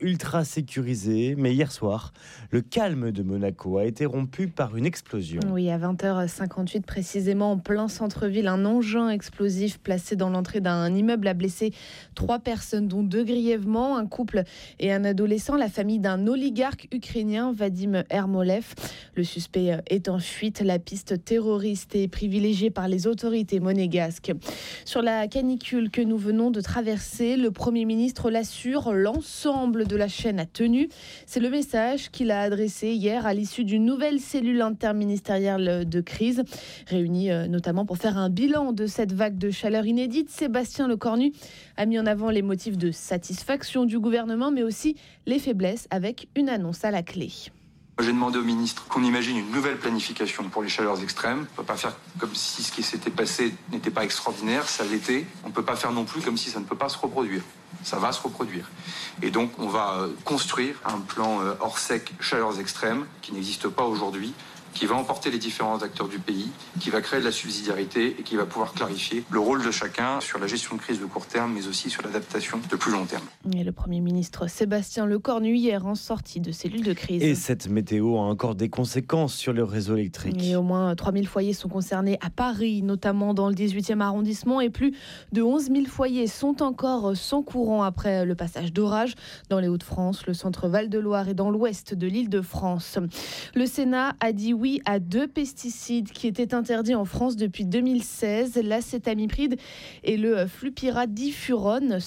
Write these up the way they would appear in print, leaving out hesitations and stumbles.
ultra sécurisé. Mais hier soir, le calme de Monaco a été rompu par une explosion. Oui, à 20h58 précisément, en plein centre-ville, un engin explosif placé dans l'entrée d'un immeuble a blessé 3 personnes, dont 2 grièvement, un couple et un adolescent, la famille d'un oligarque ukrainien, Vadim Ermolev. Le suspect est en fuite. La piste terroriste est privilégiée par les autorités monégasques. Sur la canicule que nous venons de traverser, le Premier ministre l'assure, l'ensemble de la chaîne a tenu. C'est le message qu'il a adressé hier à l'issue d'une nouvelle cellule interministérielle de crise, réunie notamment pour faire un bilan de cette vague de chaleur inédite. Sébastien Lecornu a mis en avant les motifs de satisfaction du gouvernement, mais aussi les faiblesses, avec une annonce à la clé. J'ai demandé au ministre qu'on imagine une nouvelle planification pour les chaleurs extrêmes. On ne peut pas faire comme si ce qui s'était passé n'était pas extraordinaire, ça l'était. On ne peut pas faire non plus comme si ça ne peut pas se reproduire. Ça va se reproduire. Et donc on va construire un plan hors sec chaleurs extrêmes qui n'existe pas aujourd'hui, qui va emporter les différents acteurs du pays, qui va créer de la subsidiarité et qui va pouvoir clarifier le rôle de chacun sur la gestion de crise de court terme, mais aussi sur l'adaptation de plus long terme. Et le Premier ministre Sébastien Lecornu hier en sortie de cellule de crise. Et cette météo a encore des conséquences sur le réseau électrique. Et au moins 3000 foyers sont concernés à Paris, notamment dans le 18e arrondissement, et plus de 11 000 foyers sont encore sans courant après le passage d'orage dans les Hauts-de-France, le centre Val-de-Loire et dans l'ouest de l'Île-de-France. Le Sénat a dit oui à 2 pesticides qui étaient interdits en France depuis 2016, l'acétamipride et le flupyradifurone.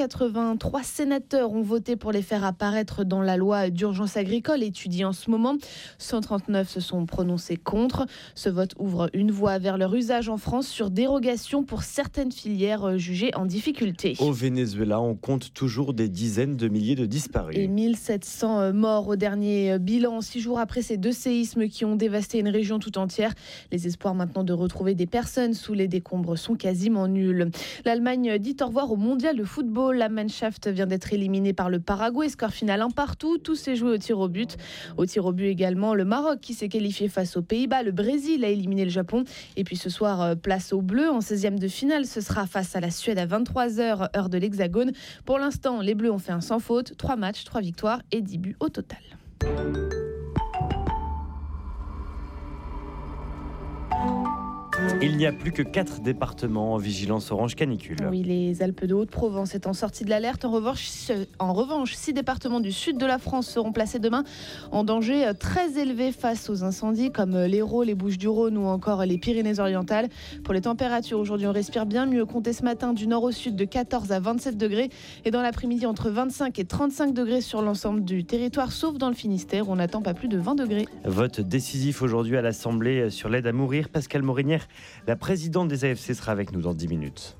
183 sénateurs ont voté pour les faire apparaître dans la loi d'urgence agricole étudiée en ce moment. 139 se sont prononcés contre. Ce vote ouvre une voie vers leur usage en France sur dérogation pour certaines filières jugées en difficulté. Au Venezuela, on compte toujours des dizaines de milliers de disparus. Et 1700 morts au dernier bilan, 6 jours après ces 2 séismes qui ont dévasté une région tout entière. Les espoirs maintenant de retrouver des personnes sous les décombres sont quasiment nuls. L'Allemagne dit au revoir au mondial de football. La Mannschaft vient d'être éliminée par le Paraguay. Score final 1-1. Tout s'est joué au tir au but. Au tir au but également, le Maroc qui s'est qualifié face aux Pays-Bas. Le Brésil a éliminé le Japon. Et puis ce soir, place aux Bleus. En 16e de finale, ce sera face à la Suède à 23h, heure de l'Hexagone. Pour l'instant, les Bleus ont fait un sans faute. 3 matchs, 3 victoires et 10 buts au total. Il n'y a plus que 4 départements en vigilance orange canicule. Oui, les Alpes de Haute-Provence étant sorties de l'alerte. En revanche, 6 départements du sud de la France seront placés demain en danger très élevé face aux incendies, comme l'Hérault, les Bouches-du-Rhône ou encore les Pyrénées-Orientales. Pour les températures, aujourd'hui, on respire bien mieux. Comptez ce matin du nord au sud de 14 à 27 degrés et dans l'après-midi entre 25 et 35 degrés sur l'ensemble du territoire, sauf dans le Finistère où on n'attend pas plus de 20 degrés. Vote décisif aujourd'hui à l'Assemblée sur l'aide à mourir. Pascale Morinière, la présidente des AFC, sera avec nous dans 10 minutes.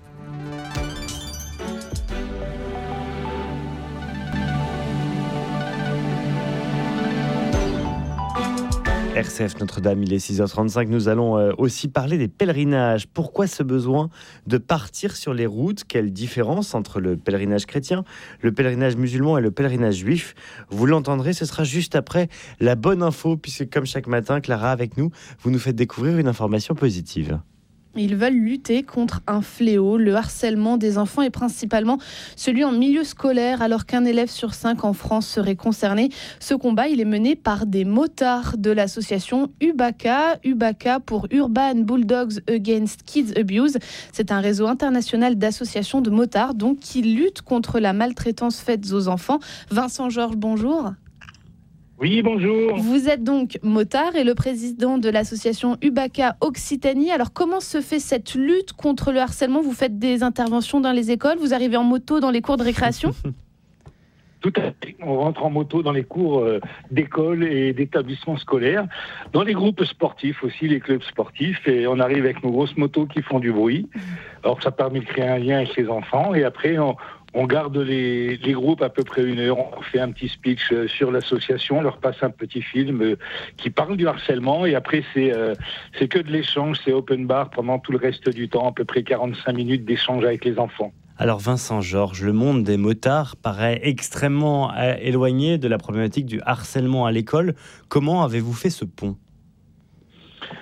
RCF Notre-Dame, il est 6h35. Nous allons aussi parler des pèlerinages. Pourquoi ce besoin de partir sur les routes? Quelle différence entre le pèlerinage chrétien, le pèlerinage musulman et le pèlerinage juif? Vous l'entendrez, ce sera juste après la bonne info, puisque comme chaque matin, Clara, avec nous, vous nous faites découvrir une information positive. Ils veulent lutter contre un fléau, le harcèlement des enfants et principalement celui en milieu scolaire, alors qu'un élève sur 5 en France serait concerné. Ce combat, il est mené par des motards de l'association UBACA. UBACA pour Urban Bulldogs Against Kids Abuse. C'est un réseau international d'associations de motards donc, qui luttent contre la maltraitance faite aux enfants. Vincent Georges, bonjour. Oui, bonjour. Vous êtes donc motard et le président de l'association UBACA Occitanie. Alors, comment se fait cette lutte contre le harcèlement? Vous faites des interventions dans les écoles? Vous arrivez en moto dans les cours de récréation? Tout à fait. On rentre en moto dans les cours d'école et d'établissements scolaires, dans les groupes sportifs aussi, les clubs sportifs, et on arrive avec nos grosses motos qui font du bruit. Alors, ça permet de créer un lien avec les enfants, et après, on garde les groupes à peu près 1 heure, on fait un petit speech sur l'association, on leur passe un petit film qui parle du harcèlement et après c'est que de l'échange, c'est open bar pendant tout le reste du temps, à peu près 45 minutes d'échange avec les enfants. Alors Vincent Georges, le monde des motards paraît extrêmement éloigné de la problématique du harcèlement à l'école. Comment avez-vous fait ce pont ?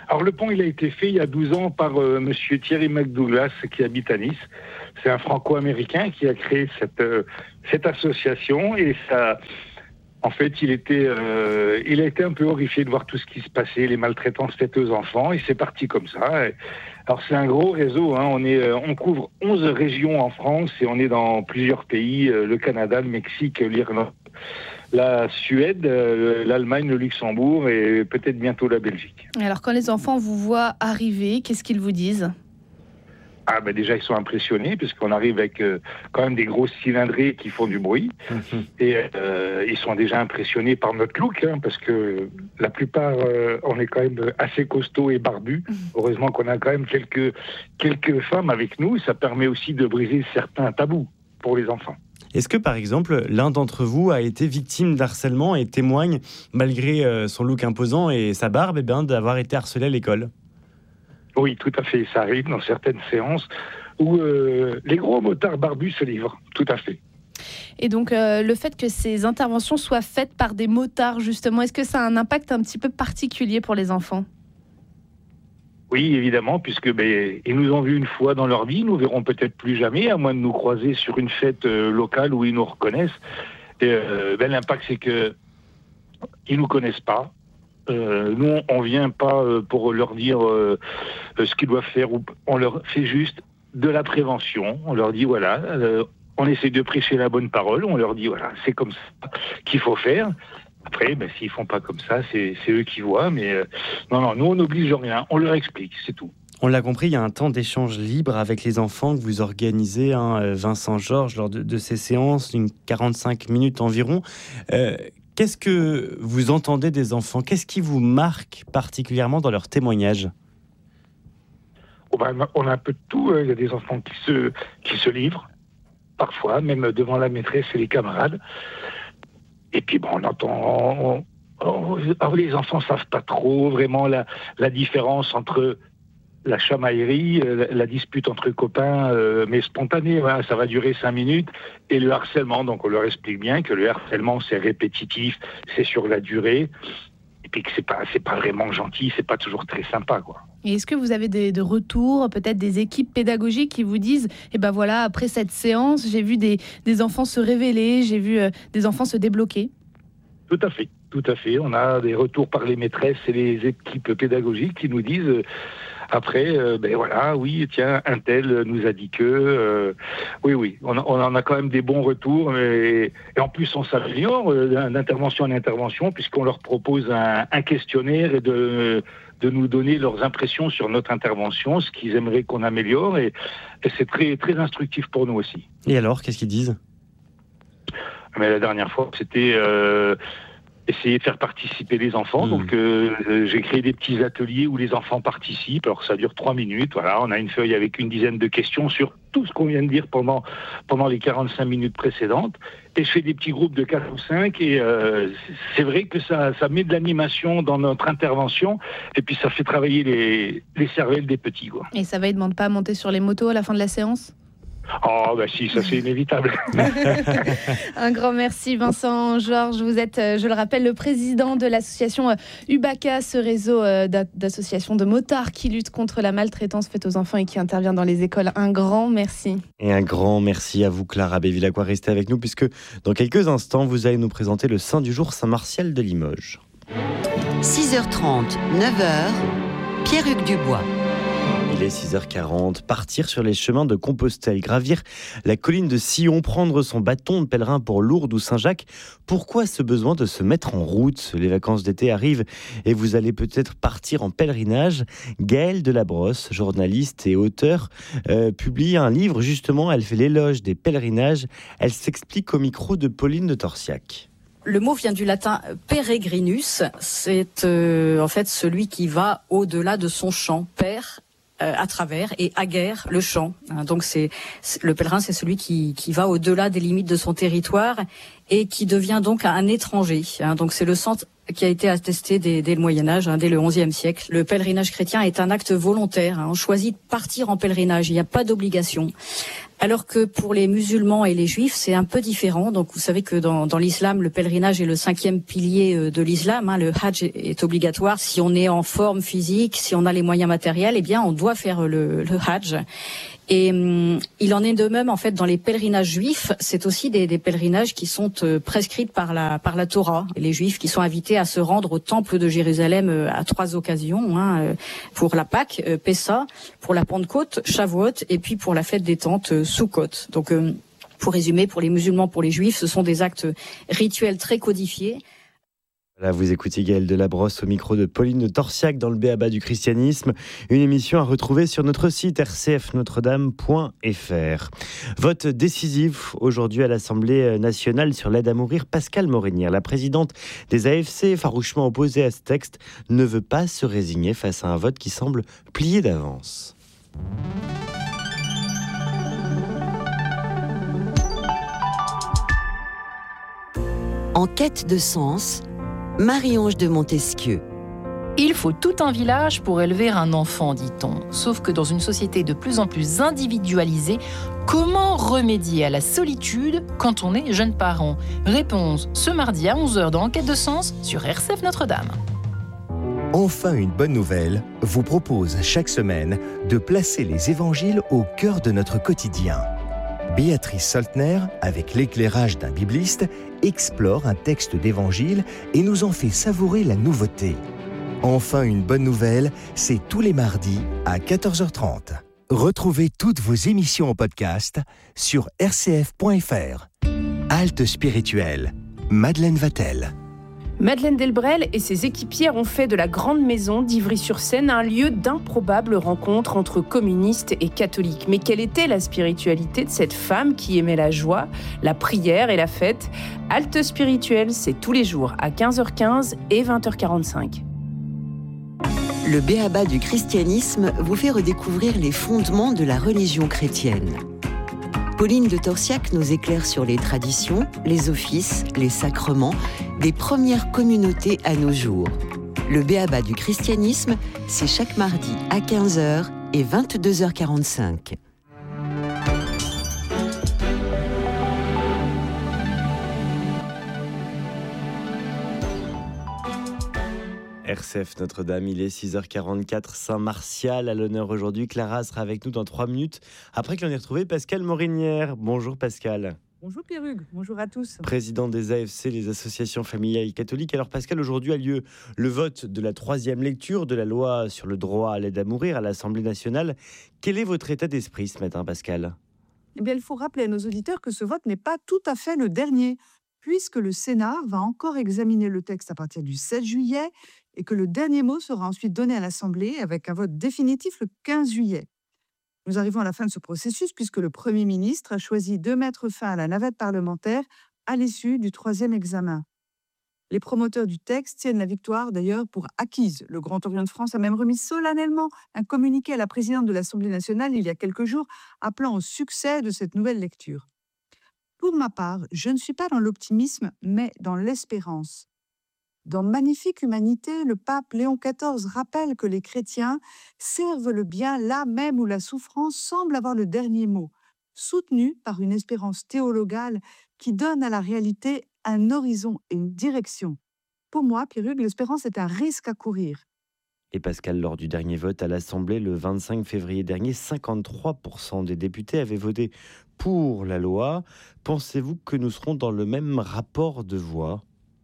Alors le pont, il a été fait il y a 12 ans par monsieur Thierry McDouglas qui habite à Nice. C'est un franco-américain qui a créé cette association et ça... En fait, il a été un peu horrifié de voir tout ce qui se passait, les maltraitances faites aux enfants, et c'est parti comme ça. Alors c'est un gros réseau, hein. On couvre 11 régions en France et on est dans plusieurs pays, le Canada, le Mexique, l'Irlande, la Suède, l'Allemagne, le Luxembourg et peut-être bientôt la Belgique. Alors quand les enfants vous voient arriver, qu'est-ce qu'ils vous disent ? Ah ben déjà ils sont impressionnés puisqu'on arrive avec quand même des grosses cylindrées qui font du bruit et ils sont déjà impressionnés par notre look hein, parce que la plupart on est quand même assez costaud et barbu. Heureusement qu'on a quand même quelques femmes avec nous, ça permet aussi de briser certains tabous pour les enfants. Est-ce que par exemple l'un d'entre vous a été victime d'harcèlement et témoigne malgré son look imposant et sa barbe d'avoir été harcelé à l'école ? Oui, tout à fait. Ça arrive dans certaines séances où les gros motards barbus se livrent. Tout à fait. Et donc, le fait que ces interventions soient faites par des motards, justement, est-ce que ça a un impact un petit peu particulier pour les enfants ? Oui, évidemment, puisque ils nous ont vus une fois dans leur vie, ils nous verront peut-être plus jamais, à moins de nous croiser sur une fête locale où ils nous reconnaissent. Et l'impact, c'est que ils nous connaissent pas. Nous, on vient pas pour leur dire ce qu'ils doivent faire. On leur fait juste de la prévention. On leur dit, voilà, on essaie de prêcher la bonne parole. On leur dit, voilà, c'est comme ça qu'il faut faire. Après, s'ils font pas comme ça, c'est eux qui voient. Mais non, nous, on n'oblige rien. On leur explique, c'est tout. On l'a compris, il y a un temps d'échange libre avec les enfants que vous organisez, Vincent Georges, lors de ces séances, une 45 minutes environ. Qu'est-ce que vous entendez des enfants ? Qu'est-ce qui vous marque particulièrement dans leurs témoignages ? On a un peu de tout. Il y a des enfants qui se livrent, parfois, même devant la maîtresse et les camarades. Et puis, on entend... les enfants ne savent pas trop vraiment la différence entre la chamaillerie, la dispute entre copains, mais spontanée, voilà, ça va durer 5 minutes, et le harcèlement. Donc on leur explique bien que le harcèlement c'est répétitif, c'est sur la durée, et puis que c'est pas vraiment gentil, c'est pas toujours très sympa, quoi. Et est-ce que vous avez des retours, peut-être des équipes pédagogiques qui vous disent voilà, après cette séance, j'ai vu des enfants se révéler, j'ai vu des enfants se débloquer ? Tout à fait. On a des retours par les maîtresses et les équipes pédagogiques qui nous disent après, oui, tiens, un tel nous a dit que... oui, on en a quand même des bons retours. Et en plus, on s'améliore d'intervention en intervention puisqu'on leur propose un questionnaire et de nous donner leurs impressions sur notre intervention, ce qu'ils aimeraient qu'on améliore. Et c'est très, très instructif pour nous aussi. Et alors, qu'est-ce qu'ils disent ? Mais la dernière fois, c'était essayer de faire participer les enfants. Donc, j'ai créé des petits ateliers où les enfants participent. Alors, ça dure 3 minutes. Voilà, on a une feuille avec une dizaine de questions sur tout ce qu'on vient de dire pendant les 45 minutes précédentes. Et je fais des petits groupes de 4 ou 5. Et c'est vrai que ça met de l'animation dans notre intervention. Et puis, ça fait travailler les cervelles des petits, quoi. Et ça va, ils ne demandent pas à monter sur les motos à la fin de la séance ? Oh, si, ça c'est inévitable. Un grand merci Vincent Georges. Vous êtes, je le rappelle, le président de l'association UBACA, ce réseau d'associations de motards qui lutte contre la maltraitance faite aux enfants et qui intervient dans les écoles. Un grand merci. Et un grand merci à vous, Clara Bévilacqua. Restez avec nous puisque dans quelques instants, vous allez nous présenter le Saint du jour Saint-Martial de Limoges. 6h30, 9h, Pierre-Hugues Dubois. Il est 6h40, partir sur les chemins de Compostelle, gravir la colline de Sillon, prendre son bâton de pèlerin pour Lourdes ou Saint-Jacques. Pourquoi ce besoin de se mettre en route ? Les vacances d'été arrivent et vous allez peut-être partir en pèlerinage. Gaëlle Delabrosse, journaliste et auteure, publie un livre justement, elle fait l'éloge des pèlerinages. Elle s'explique au micro de Pauline de Torsiac. Le mot vient du latin peregrinus, c'est en fait celui qui va au-delà de son champ, père à travers et aguerre le champ. Donc le pèlerin, c'est celui qui va au-delà des limites de son territoire et qui devient donc un étranger. Donc c'est le sens qui a été attesté dès le Moyen-Âge, dès le XIe siècle. Le pèlerinage chrétien est un acte volontaire. On choisit de partir en pèlerinage, il n'y a pas d'obligation. Alors que pour les musulmans et les juifs, c'est un peu différent. Donc vous savez que dans l'islam, le pèlerinage est le 5e pilier de l'islam. Le hajj est obligatoire. Si on est en forme physique, si on a les moyens matériels, eh bien on doit faire le hajj. Et il en est de même en fait dans les pèlerinages juifs. C'est aussi des pèlerinages qui sont prescrits par la Torah. Et les juifs qui sont invités à se rendre au temple de Jérusalem à 3 occasions, pour la Pâque, Pessa, pour la Pentecôte, Shavuot, et puis pour la fête des tentes, Sukkot. Donc pour résumer, pour les musulmans, pour les juifs, ce sont des actes rituels très codifiés. Là, vous écoutez Gaël Delabrosse au micro de Pauline de Torsiac dans le B.A.B.A. du christianisme. Une émission à retrouver sur notre site rcfnotredame.fr. Vote décisif aujourd'hui à l'Assemblée nationale sur l'aide à mourir. Pascale Morinière, la présidente des AFC, farouchement opposée à ce texte, ne veut pas se résigner face à un vote qui semble plié d'avance. En quête de sens, Marie-Ange de Montesquieu. Il faut tout un village pour élever un enfant, dit-on. Sauf que dans une société de plus en plus individualisée, comment remédier à la solitude quand on est jeune parent ? Réponse ce mardi à 11h dans Enquête de sens sur RCF Notre-Dame. Enfin, une bonne nouvelle vous propose chaque semaine de placer les évangiles au cœur de notre quotidien. Béatrice Soltner, avec l'éclairage d'un bibliste, explore un texte d'évangile et nous en fait savourer la nouveauté. Enfin, une bonne nouvelle, c'est tous les mardis à 14h30. Retrouvez toutes vos émissions en podcast sur rcf.fr. Halte spirituelle, Madeleine Vatel. Madeleine Delbrel et ses équipières ont fait de la Grande Maison d'Ivry-sur-Seine un lieu d'improbables rencontres entre communistes et catholiques. Mais quelle était la spiritualité de cette femme qui aimait la joie, la prière et la fête ? Halte spirituelle, c'est tous les jours à 15h15 et 20h45. Le B.A.B.A. du christianisme vous fait redécouvrir les fondements de la religion chrétienne. Pauline de Torsiac nous éclaire sur les traditions, les offices, les sacrements des premières communautés à nos jours. Le B.A.B.A. du christianisme, c'est chaque mardi à 15h et 22h45. RCF Notre-Dame, il est 6h44, Saint-Martial à l'honneur aujourd'hui. Clara sera avec nous dans 3 minutes, après que l'on ait retrouvé Pascale Morinière. Bonjour Pascale. Bonjour Pierre-Hugues, bonjour à tous. Président des AFC, les associations familiales catholiques. Alors Pascale, aujourd'hui a lieu le vote de la 3e lecture de la loi sur le droit à l'aide à mourir à l'Assemblée nationale. Quel est votre état d'esprit ce matin, Pascale ? Eh bien, il faut rappeler à nos auditeurs que ce vote n'est pas tout à fait le dernier, puisque le Sénat va encore examiner le texte à partir du 7 juillet et que le dernier mot sera ensuite donné à l'Assemblée avec un vote définitif le 15 juillet. Nous arrivons à la fin de ce processus puisque le Premier ministre a choisi de mettre fin à la navette parlementaire à l'issue du 3e examen. Les promoteurs du texte tiennent la victoire d'ailleurs pour acquise. Le Grand Orient de France a même remis solennellement un communiqué à la présidente de l'Assemblée nationale il y a quelques jours, appelant au succès de cette nouvelle lecture. Pour ma part, je ne suis pas dans l'optimisme, mais dans l'espérance. Dans Magnifique Humanité, le pape Léon XIV rappelle que les chrétiens servent le bien là même où la souffrance semble avoir le dernier mot, soutenu par une espérance théologale qui donne à la réalité un horizon et une direction. Pour moi, Pierre-Hugues, l'espérance est un risque à courir. Et Pascal, lors du dernier vote à l'Assemblée, le 25 février dernier, 53% des députés avaient voté pour la loi. Pensez-vous que nous serons dans le même rapport de voix ?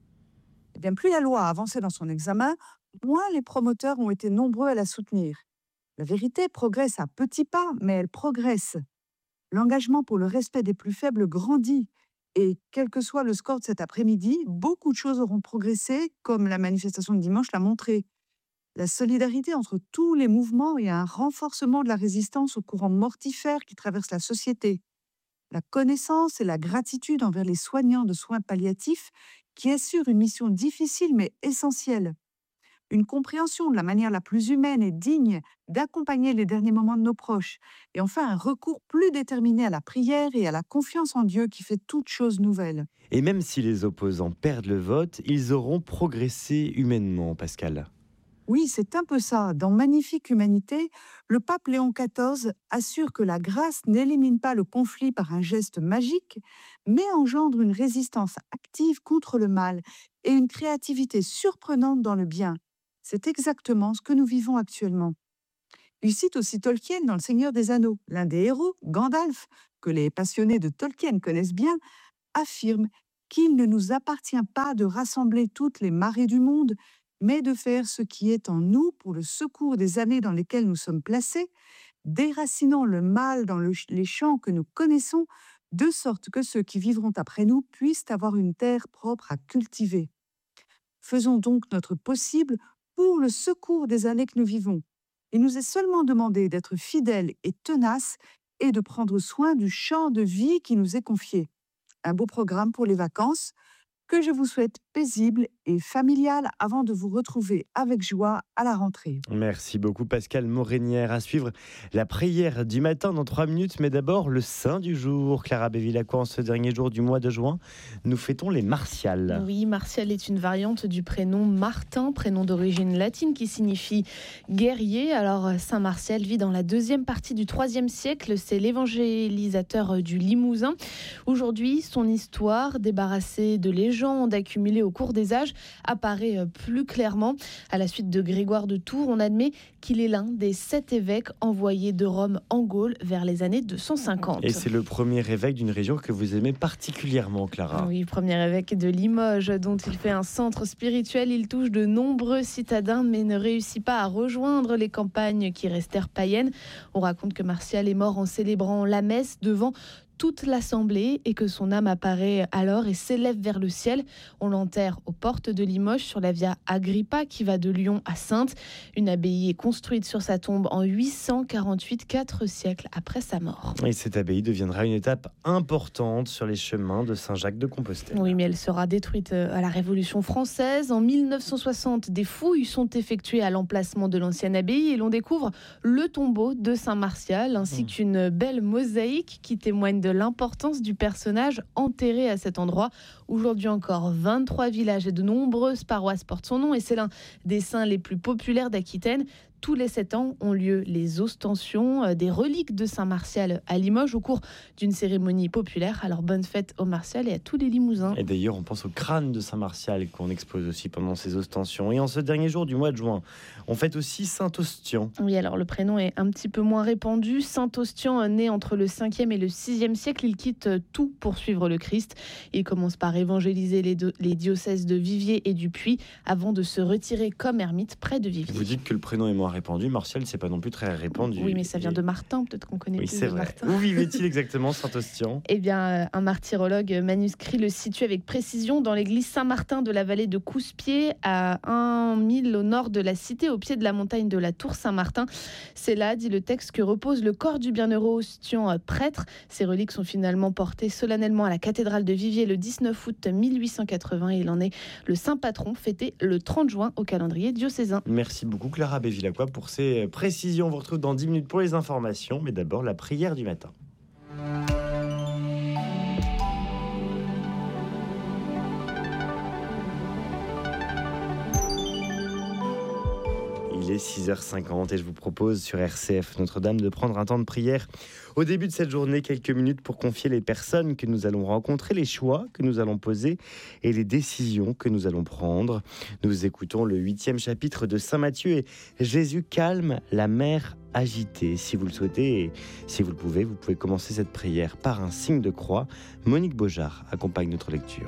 Eh bien, plus la loi a avancé dans son examen, moins les promoteurs ont été nombreux à la soutenir. La vérité progresse à petits pas, mais elle progresse. L'engagement pour le respect des plus faibles grandit. Et quel que soit le score de cet après-midi, beaucoup de choses auront progressé, comme la manifestation de dimanche l'a montré. La solidarité entre tous les mouvements et un renforcement de la résistance aux courants mortifères qui traversent la société. La connaissance et la gratitude envers les soignants de soins palliatifs qui assurent une mission difficile mais essentielle. une compréhension de la manière la plus humaine et digne d'accompagner les derniers moments de nos proches, et enfin un recours plus déterminé à la prière et à la confiance en Dieu qui fait toutes choses nouvelles. Et même si les opposants perdent le vote, ils auront progressé humainement, Pascal. Oui, c'est un peu ça. Dans Magnifique Humanité, le pape Léon XIV assure que la grâce n'élimine pas le conflit par un geste magique, mais engendre une résistance active contre le mal et une créativité surprenante dans le bien. C'est exactement ce que nous vivons actuellement. Il cite aussi Tolkien dans Le Seigneur des Anneaux. L'un des héros, Gandalf, que les passionnés de Tolkien connaissent bien, affirme qu'il ne nous appartient pas de rassembler toutes les marées du monde, mais de faire ce qui est en nous pour le secours des années dans lesquelles nous sommes placés, déracinant le mal dans les champs que nous connaissons, de sorte que ceux qui vivront après nous puissent avoir une terre propre à cultiver. Faisons donc notre possible pour le secours des années que nous vivons. Il nous est seulement demandé d'être fidèles et tenaces et de prendre soin du champ de vie qui nous est confié. Un beau programme pour les vacances, que je vous souhaite paisible et familial avant de vous retrouver avec joie à la rentrée. Merci beaucoup Pascal Morinière. À suivre la prière du matin dans 3 minutes, mais d'abord le saint du jour. Clara Bevilacqua, en ce dernier jour du mois de juin, nous fêtons les Martials. Oui, Martial est une variante du prénom Martin, prénom d'origine latine qui signifie guerrier. Alors Saint Martial vit dans la deuxième partie du IIIe siècle, c'est l'évangélisateur du Limousin. Aujourd'hui, son histoire, débarrassée de légendes accumulées au cours des âges, apparaît plus clairement. À la suite de Grégoire de Tours, on admet qu'il est l'un des 7 évêques envoyés de Rome en Gaule vers les années 250. Et c'est le premier évêque d'une région que vous aimez particulièrement, Clara. Oui, premier évêque de Limoges, dont il fait un centre spirituel. Il touche de nombreux citadins, mais ne réussit pas à rejoindre les campagnes qui restèrent païennes. On raconte que Martial est mort en célébrant la messe devant toute l'assemblée et que son âme apparaît alors et s'élève vers le ciel. On l'enterre aux portes de Limoges sur la via Agrippa qui va de Lyon à Saintes. Une abbaye est construite sur sa tombe en 848, 4 siècles après sa mort. Et cette abbaye deviendra une étape importante sur les chemins de Saint-Jacques de Compostelle. Oui, mais elle sera détruite à la Révolution française. En 1960, des fouilles sont effectuées à l'emplacement de l'ancienne abbaye et l'on découvre le tombeau de Saint Martial ainsi qu'une belle mosaïque qui témoigne de l'importance du personnage enterré à cet endroit. Aujourd'hui encore, 23 villages et de nombreuses paroisses portent son nom et c'est l'un des saints les plus populaires d'Aquitaine. Tous les 7 ans ont lieu les ostensions des reliques de Saint Martial à Limoges au cours d'une cérémonie populaire. Alors bonne fête aux Martial et à tous les Limousins. Et d'ailleurs, on pense au crâne de Saint Martial qu'on expose aussi pendant ces ostensions. Et en ce dernier jour du mois de juin, on fête aussi Saint Ostian. Oui, alors le prénom est un petit peu moins répandu. Saint Ostian, né entre le 5e et le 6e siècle, il quitte tout pour suivre le Christ. Il commence par évangéliser les diocèses de Viviers et du Puy avant de se retirer comme ermite près de Viviers. Vous dites que le prénom est moins répandu. Martial, c'est pas non plus très répandu. Oui, mais ça vient de Martin, peut-être qu'on connaît oui, plus c'est de vrai. Martin. Où vivait-il exactement, Saint Ostian ? Eh bien, un martyrologue manuscrit le situe avec précision dans l'église Saint-Martin de la vallée de Couspier, à 1000 au nord de la cité, au pied de la montagne de la Tour Saint-Martin. C'est là, dit le texte, que repose le corps du bienheureux Ostian, prêtre. Ses reliques sont finalement portées solennellement à la cathédrale de Viviers le 19 août 1880 et il en est le saint patron, fêté le 30 juin au calendrier diocésain. Merci beaucoup Clara Bevilacqua pour ces précisions. On vous retrouve dans 10 minutes pour les informations, mais d'abord la prière du matin. Il est 6h50 et je vous propose sur RCF Notre-Dame de prendre un temps de prière au début de cette journée, quelques minutes pour confier les personnes que nous allons rencontrer, les choix que nous allons poser et les décisions que nous allons prendre. Nous écoutons le 8e chapitre de Saint Matthieu et Jésus calme la mer agitée. Si vous le souhaitez et si vous le pouvez, vous pouvez commencer cette prière par un signe de croix. Monique Beaujard accompagne notre lecture.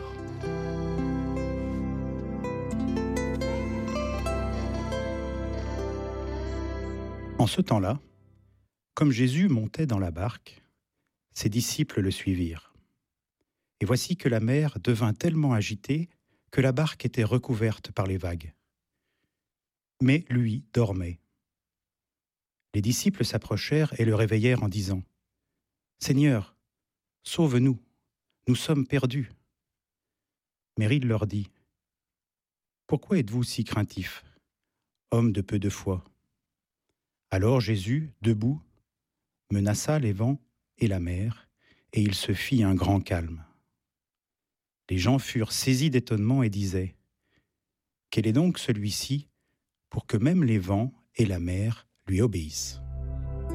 En ce temps-là, comme Jésus montait dans la barque, ses disciples le suivirent. Et voici que la mer devint tellement agitée que la barque était recouverte par les vagues. Mais lui dormait. Les disciples s'approchèrent et le réveillèrent en disant : « Seigneur, sauve-nous, nous sommes perdus. » Mais il leur dit : « Pourquoi êtes-vous si craintifs ? homme de peu de foi. Alors Jésus, debout, menaça les vents et la mer, et il se fit un grand calme. Les gens furent saisis d'étonnement et disaient : « Quel est donc celui-ci pour que même les vents et la mer lui obéissent ?